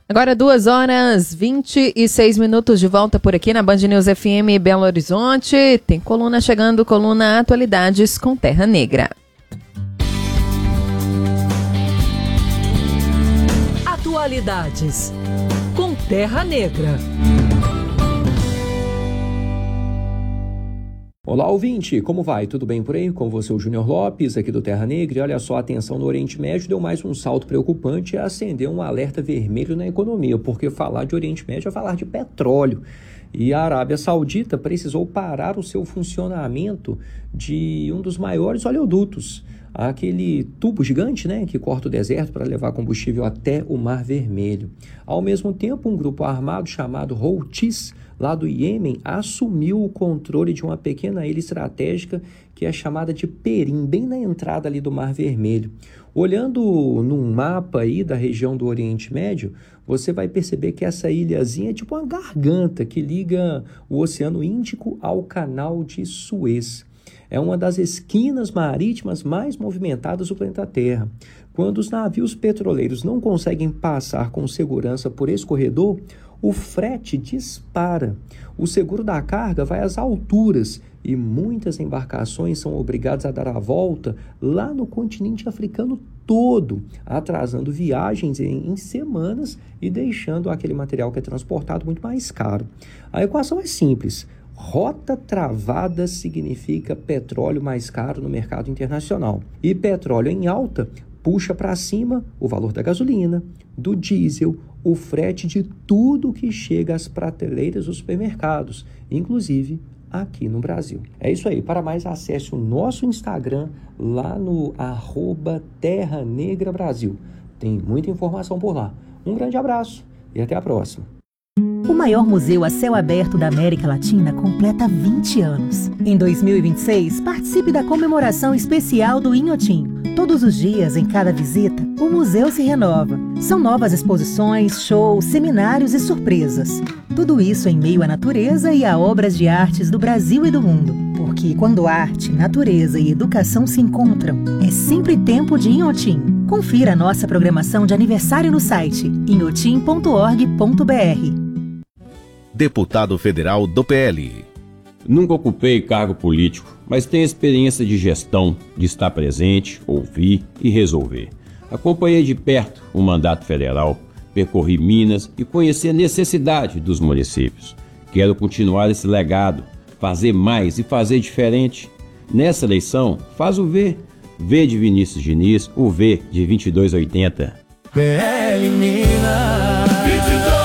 Agora 2h26 de volta por aqui na Band News FM Belo Horizonte. Tem coluna chegando, coluna Atualidades com Terra Negra. Atualidades com Terra Negra. Olá, ouvinte, como vai? Tudo bem por aí? Com você, o Júnior Lopes, aqui do Terra Negra. E olha só, a tensão no Oriente Médio deu mais um salto preocupante e acendeu um alerta vermelho na economia, porque falar de Oriente Médio é falar de petróleo. E a Arábia Saudita precisou parar o seu funcionamento de um dos maiores oleodutos, aquele tubo gigante, né, que corta o deserto para levar combustível até o Mar Vermelho. Ao mesmo tempo, um grupo armado chamado Houthis, lá do Iêmen, assumiu o controle de uma pequena ilha estratégica que é chamada de Perim, bem na entrada ali do Mar Vermelho. Olhando num mapa aí da região do Oriente Médio, você vai perceber que essa ilhazinha é tipo uma garganta que liga o Oceano Índico ao Canal de Suez. É uma das esquinas marítimas mais movimentadas do planeta Terra. Quando os navios petroleiros não conseguem passar com segurança por esse corredor, o frete dispara. O seguro da carga vai às alturas e muitas embarcações são obrigadas a dar a volta lá no continente africano todo, atrasando viagens em semanas e deixando aquele material que é transportado muito mais caro. A equação é simples. Rota travada significa petróleo mais caro no mercado internacional. E petróleo em alta puxa para cima o valor da gasolina, do diesel, o frete de tudo que chega às prateleiras dos supermercados, inclusive aqui no Brasil. É isso aí. Para mais, acesse o nosso Instagram lá no @Terra Negra Brasil. Tem muita informação por lá. Um grande abraço e até a próxima. O maior museu a céu aberto da América Latina completa 20 anos. Em 2026, participe da comemoração especial do Inhotim. Todos os dias, em cada visita, o museu se renova. São novas exposições, shows, seminários e surpresas. Tudo isso em meio à natureza e a obras de artes do Brasil e do mundo. Porque quando arte, natureza e educação se encontram, é sempre tempo de Inhotim. Confira a nossa programação de aniversário no site inhotim.org.br. Deputado federal do PL. Nunca ocupei cargo político, mas tenho experiência de gestão, de estar presente, ouvir e resolver. Acompanhei de perto o mandato federal, percorri Minas e conheci a necessidade dos municípios. Quero continuar esse legado, fazer mais e fazer diferente. Nessa eleição, faz o V. V de Vinícius Diniz, o V de 2280. PL Minas 22.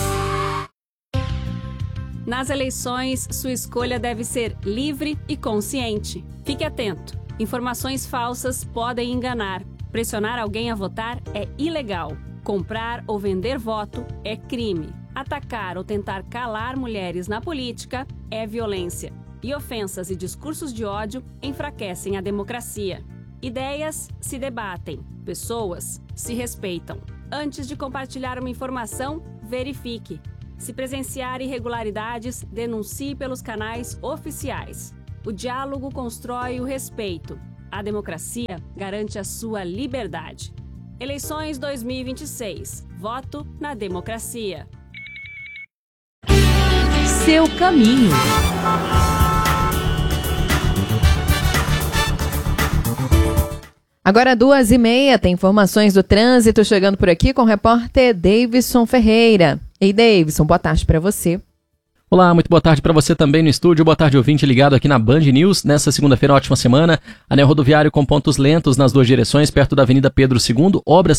Nas eleições, sua escolha deve ser livre e consciente. Fique atento. Informações falsas podem enganar. Pressionar alguém a votar é ilegal. Comprar ou vender voto é crime. Atacar ou tentar calar mulheres na política é violência. E ofensas e discursos de ódio enfraquecem a democracia. Ideias se debatem. Pessoas se respeitam. Antes de compartilhar uma informação, verifique. Se presenciar irregularidades, denuncie pelos canais oficiais. O diálogo constrói o respeito. A democracia garante a sua liberdade. Eleições 2026. Voto na democracia. Seu caminho. Agora 2h30, tem informações do trânsito chegando por aqui com o repórter Davidson Ferreira. Ei, Davidson, boa tarde para você. Olá, muito boa tarde para você também no estúdio. Boa tarde, ouvinte ligado aqui na Band News. Nessa segunda-feira, ótima semana. Anel rodoviário com pontos lentos nas duas direções, perto da Avenida Pedro II. Obras